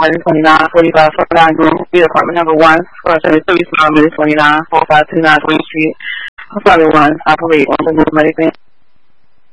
12945 49 Grove, apartment number 1, square 73, Small Minutes 29, 4529 Green Street, apartment 1, operate on the Medic